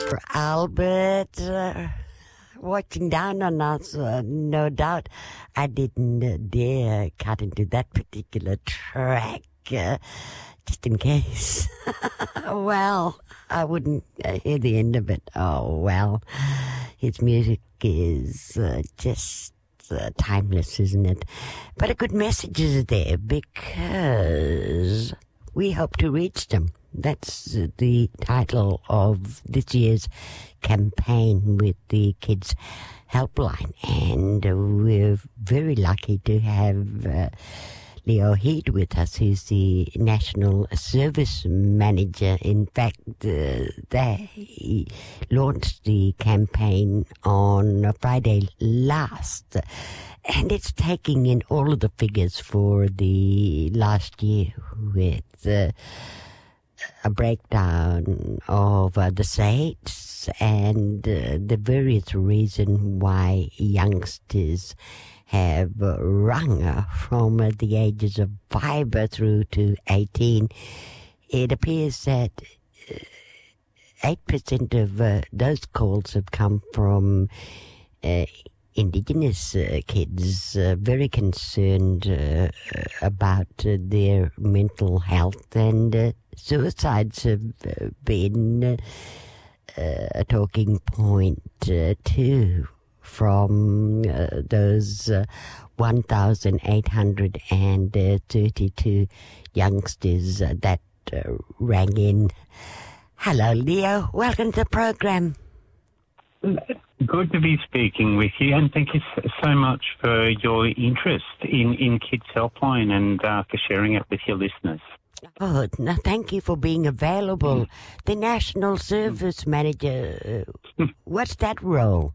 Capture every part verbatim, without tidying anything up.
Albert uh, watching down on us, uh, no doubt. I didn't uh, dare cut into that particular track, uh, just in case. Well, I wouldn't uh, hear the end of it. Oh, well, his music is uh, just uh, timeless, isn't it? But a good message is there because we hope to reach them. That's the title of this year's campaign with the Kids Helpline. And uh, we're very lucky to have uh, Leo Heed with us, who's the National Service Manager. In fact, uh, they launched the campaign on Friday last. And it's taking in all of the figures for the last year with Uh, a breakdown of uh, the states and uh, the various reasons why youngsters have uh, rung uh, from uh, the ages of five uh, through to eighteen. It appears that uh, eight percent of uh, those calls have come from uh, Indigenous uh, kids, uh, very concerned uh, about uh, their mental health, and uh, suicides have uh, been uh, a talking point uh, too from uh, those uh, one thousand eight hundred thirty-two youngsters uh, that uh, rang in. Hello, Leo. Welcome to the program. Good to be speaking with you, and thank you so much for your interest in, in Kids Helpline and uh, for sharing it with your listeners. Oh, no, thank you for being available. Mm. The National Service Manager, uh, what's that role?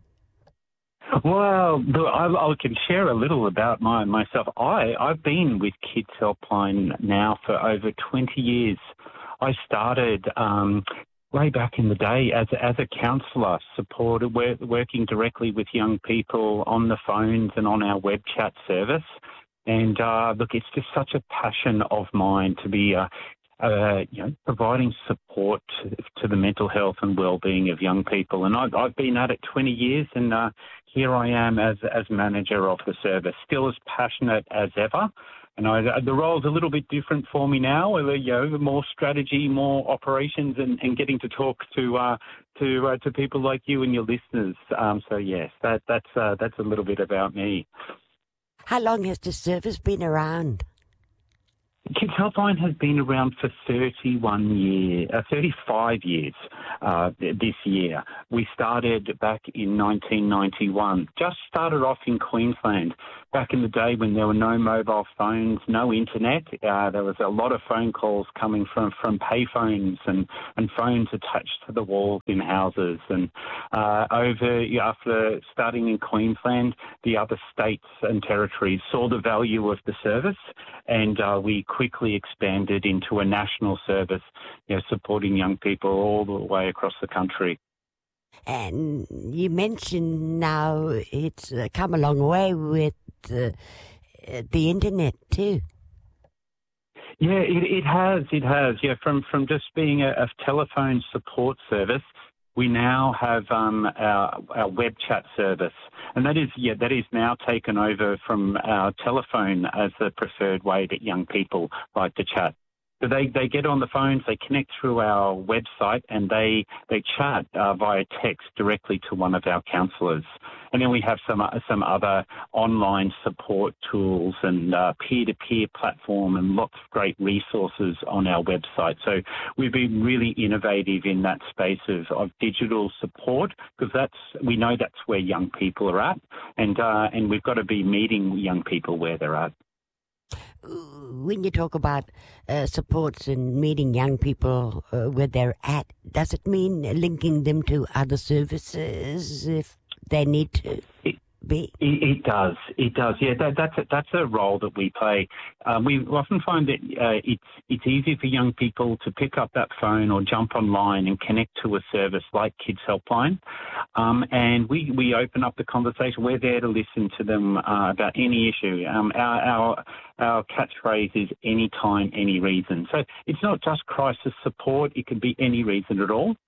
Well, I, I can share a little about my, myself. I, I've been with Kids Helpline now for over twenty years. I started Um, way back in the day as a, as a counsellor, supported work, working directly with young people on the phones and on our web chat service. And uh, look, it's just such a passion of mine to be, uh, uh, you know, providing support to, to the mental health and well-being of young people. And I've, I've been at it twenty years, and uh, here I am as as manager of the service, still as passionate as ever. And I, the role's a little bit different for me now. You know, more strategy, more operations, and, and getting to talk to uh, to uh, to people like you and your listeners. Um, so yes, that that's uh, that's a little bit about me. How long has the service been around? Kids Helpline has been around for thirty-one years, uh, thirty-five years uh, this year. We started back in nineteen ninety-one. Just started off in Queensland. Back in the day when there were no mobile phones, no internet, uh, there was a lot of phone calls coming from, from payphones and, and phones attached to the walls in houses. And uh, over after starting in Queensland, the other states and territories saw the value of the service, and uh, we quickly expanded into a national service, you know, supporting young people all the way across the country. And you mentioned now it's uh, come a long way with uh, the internet too. Yeah, it, it has. It has. Yeah, from from just being a, a telephone support service, we now have um, our, our web chat service, and that is yeah that is now taken over from our telephone as the preferred way that young people like to chat. So they, they get on the phones, they connect through our website, and they they chat uh, via text directly to one of our counsellors. And then we have some uh, some other online support tools and uh, peer-to-peer platform and lots of great resources on our website. So we've been really innovative in that space of, of digital support, because that's we know that's where young people are at, and uh, and we've got to be meeting young people where they're at. When you talk about uh, supports and meeting young people uh, where they're at, does it mean linking them to other services if they need to it, be? It, it does. It does. Yeah, that, that's a, that's a role that we play. Um, we often find that uh, it's it's easy for young people to pick up that phone or jump online and connect to a service like Kids Helpline, um, and we, we open up the conversation. We're there to listen to them uh, about any issue. Um, our, our Our catchphrase is any time, any reason. So it's not just crisis support. It can be any reason at all.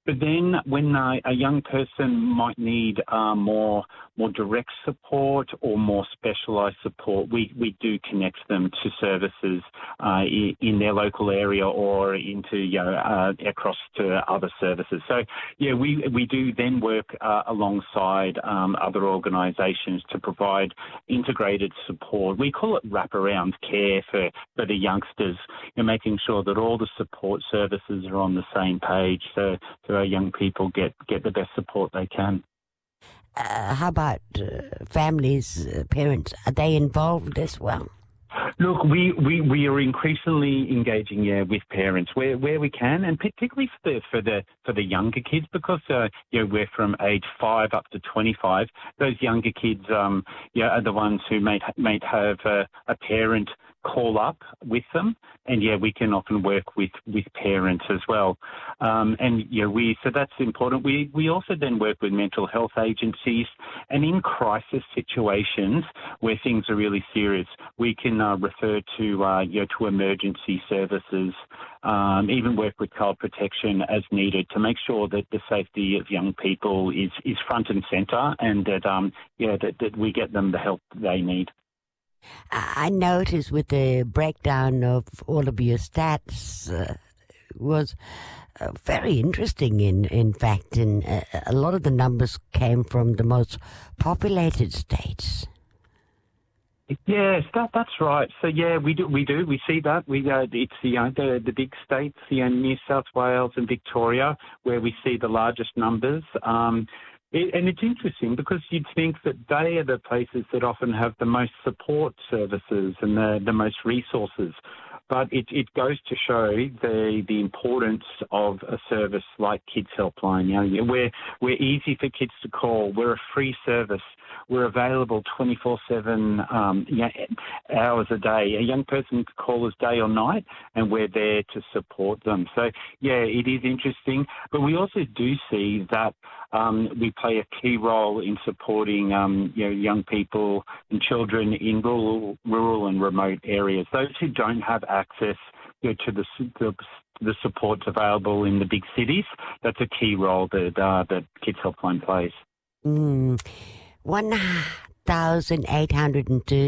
But then when uh, a young person might need uh, more more direct support or more specialised support, we, we do connect them to services uh, in their local area or into, you know, uh, across to other services. So, yeah, we, we do then work uh, alongside um, other organisations to provide integrated support. We call it wraparound care for, for the youngsters, you know, making sure that all the support services are on the same page so, so our young people get, get the best support they can. Uh, how about uh, families, uh, parents? Are they involved as well? Look, we, we, we are increasingly engaging, yeah, with parents where, where we can, and particularly for the for the for the younger kids, because uh, you know, we're from age five up to twenty-five. Those younger kids, um, yeah, are the ones who may may have a, a parent call up with them, and yeah, we can often work with, with parents as well. Um, and yeah, we so that's important. We we also then work with mental health agencies, and in crisis situations where things are really serious, we can uh, refer to uh, you know, to emergency services. Um, even work with child protection as needed to make sure that the safety of young people is is front and centre, and that um yeah that, that we get them the help they need. I noticed with the breakdown of all of your stats uh, was uh, very interesting. In in fact, and uh, a lot of the numbers came from the most populated states. Yes, that that's right. So yeah, we do we do we see that we uh, it's the, uh, the the big states, the uh, New South Wales and Victoria, where we see the largest numbers. Um, It, and it's interesting because you'd think that they are the places that often have the most support services and the, the most resources. But it, it goes to show the the importance of a service like Kids Helpline. You know, we're, we're easy for kids to call. We're a free service. We're available twenty-four seven um, you know, hours a day. A young person can call us day or night, and we're there to support them. So, yeah, it is interesting. But we also do see that um, we play a key role in supporting um, you know, young people and children in rural, rural and remote areas. Those who don't have access you know, to the, the the supports available in the big cities, that's a key role that uh, that Kids Helpline plays. Mm. one thousand eight hundred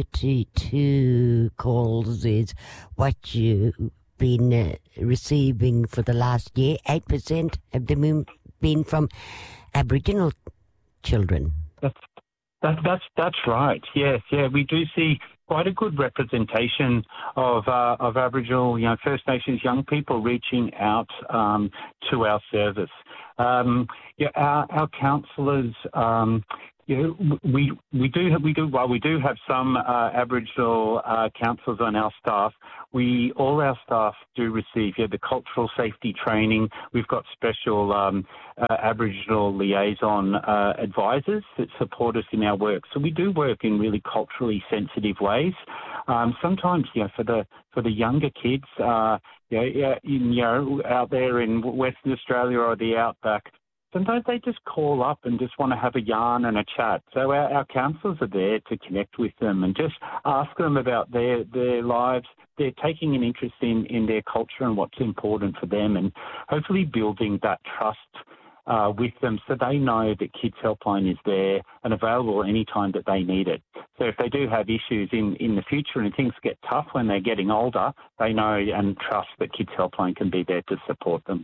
thirty-two calls is what you've been uh, receiving for the last year. eight percent have them been from Aboriginal children. That's, that, that's, that's right. Yes, yeah, we do see quite a good representation of uh, of Aboriginal, you know, First Nations young people reaching out um, to our service. Um, yeah, our, our counsellors. Um, Yeah, we we do have, we do well. We do have some uh, Aboriginal uh, counsellors on our staff. We all our staff do receive yeah, the cultural safety training. We've got special um, uh, Aboriginal liaison uh, advisors that support us in our work. So we do work in really culturally sensitive ways. Um, sometimes, you know, for the for the younger kids, uh, you know, in, you know, out there in Western Australia or the outback. Sometimes they just call up and just want to have a yarn and a chat. So our, our counsellors are there to connect with them and just ask them about their, their lives. They're taking an interest in, in their culture and what's important for them, and hopefully building that trust uh, with them so they know that Kids Helpline is there and available anytime that they need it. So if they do have issues in, in the future and things get tough when they're getting older, they know and trust that Kids Helpline can be there to support them.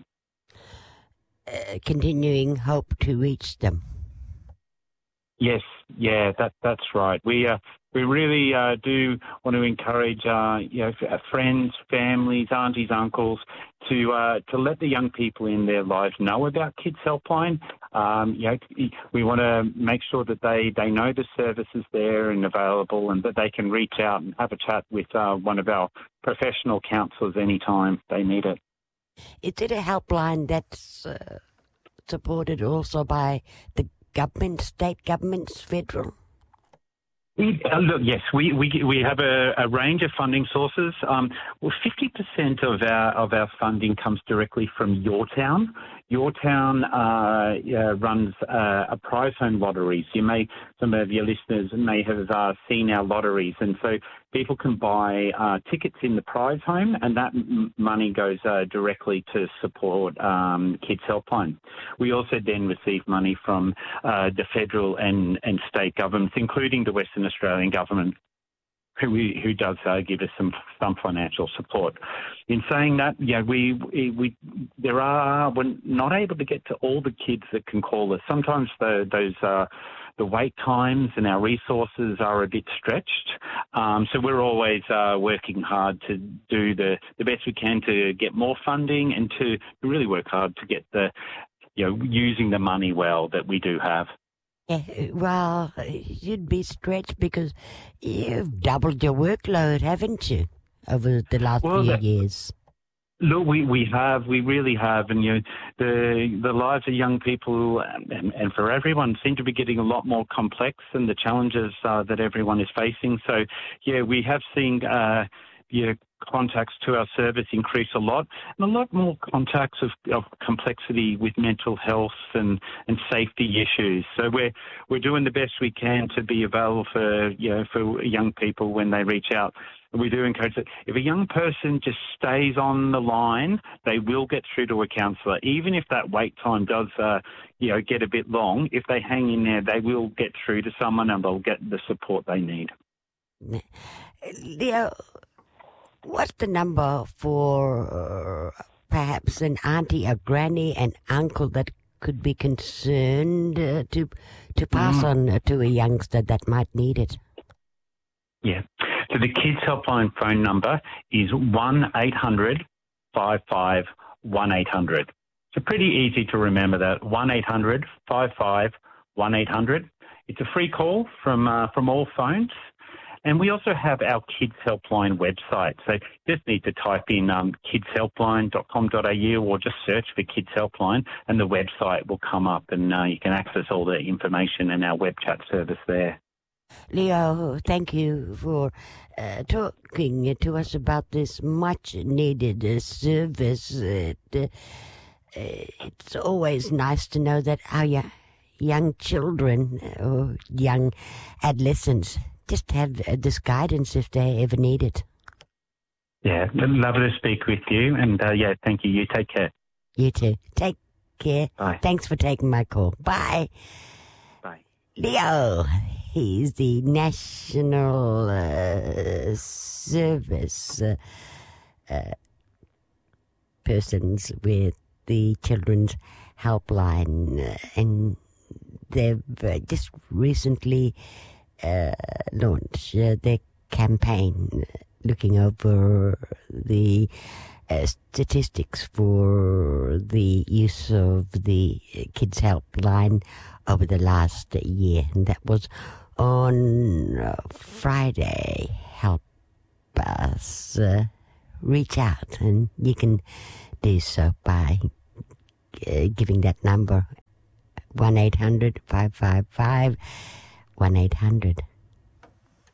Uh, continuing hope to reach them. Yes, yeah, that that's right. We uh, we really uh, do want to encourage uh, you know friends, families, aunties, uncles to uh, to let the young people in their lives know about Kids Helpline. Um, you know, we want to make sure that they, they know the service is there and available, and that they can reach out and have a chat with uh, one of our professional counsellors anytime they need it. Is it a helpline that's uh, supported also by the government, state governments, federal? We, uh, look, yes, we we we have a, a range of funding sources. Um, well, fifty percent of our of our funding comes directly from your town. your town uh, uh, runs uh, a prize home lotteries. You may, some of your listeners may have uh, seen our lotteries, and so people can buy uh, tickets in the prize home, and that m- money goes uh, directly to support um, Kids Helpline. We also then receive money from uh, the federal and, and state governments, including the Western Australian government, who we, who does uh, give us some some financial support. In saying that, yeah, we, we we there are we're not able to get to all the kids that can call us. Sometimes the, those uh, the wait times and our resources are a bit stretched. Um, so we're always uh, working hard to do the the best we can to get more funding and to really work hard to get the you know using the money well that we do have. Yeah, well, you'd be stretched because you've doubled your workload, haven't you, over the last well, few that, years? Look, we, we have, we really have, and you know, the the lives of young people and, and for everyone seem to be getting a lot more complex than the challenges uh, that everyone is facing. So, yeah, we have seen uh, yeah, contacts to our service increase a lot, and a lot more contacts of, of complexity with mental health and, and safety issues. So we're we're doing the best we can to be available for you know for young people when they reach out. We do encourage that if a young person just stays on the line, they will get through to a counsellor. Even if that wait time does, uh, you know, get a bit long, if they hang in there, they will get through to someone and they'll get the support they need. Leo, what's the number for uh, perhaps an auntie, a granny, an uncle that could be concerned uh, to to pass mm. on to a youngster that might need it? Yeah. So the Kids Helpline phone number is one eight hundred five five one eight hundred. So pretty easy to remember that, one eight hundred five five one eight hundred. It's a free call from uh, from all phones. And we also have our Kids Helpline website. So you just need to type in um, kids helpline dot com dot a u or just search for Kids Helpline and the website will come up and uh, you can access all the information in our web chat service there. Leo, thank you for uh, talking to us about this much-needed uh, service. It, uh, it's always nice to know that our y- young children or young adolescents just have uh, this guidance if they ever need it. Yeah, lovely to speak with you. And, uh, yeah, thank you. You take care. You too. Take care. Bye. Thanks for taking my call. Bye. Bye. Leo, he's the National uh, Service uh, uh, persons with the Children's Helpline. And they've uh, just recently uh, launched uh, their campaign looking over the uh, statistics for the use of the Kids Helpline over the last year. And that was on uh, Friday. Help us uh, reach out, and you can do so by uh, giving that number, one eight hundred five five five one eight hundred.